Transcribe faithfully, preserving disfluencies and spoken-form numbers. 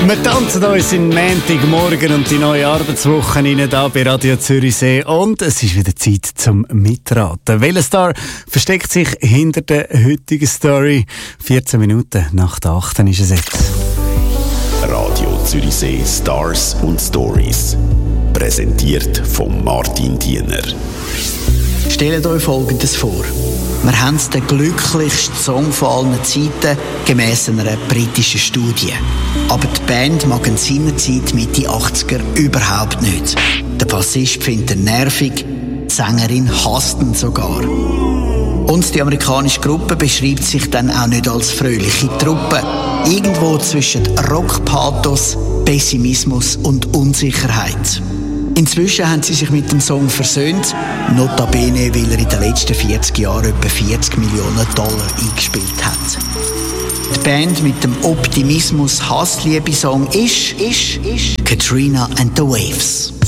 Wir tanzen uns in Montagmorgen und die neue Arbeitswoche rein, hier bei Radio Zürichsee. Und es ist wieder Zeit zum Mitraten. Welcher Star versteckt sich hinter der heutigen Story? vierzehn Minuten nach der acht ist es jetzt. Radio Zürichsee Stars und Stories. Präsentiert von Martin Diener. Stellt euch Folgendes vor. Wir haben den glücklichsten Song von allen Zeiten, gemäss einer britischen Studie. Aber die Band mag in seiner Zeit Mitte achtziger überhaupt nicht. Der Bassist findet ihn nervig, die Sängerin hasst ihn sogar. Und die amerikanische Gruppe beschreibt sich dann auch nicht als fröhliche Truppe. Irgendwo zwischen Rockpathos, Pessimismus und Unsicherheit. Inzwischen haben sie sich mit dem Song versöhnt, notabene, weil er in den letzten vierzig Jahren etwa vierzig Millionen Dollar eingespielt hat. Die Band mit dem Optimismus-Hassliebe-Song ist, ist, ist Katrina and the Waves.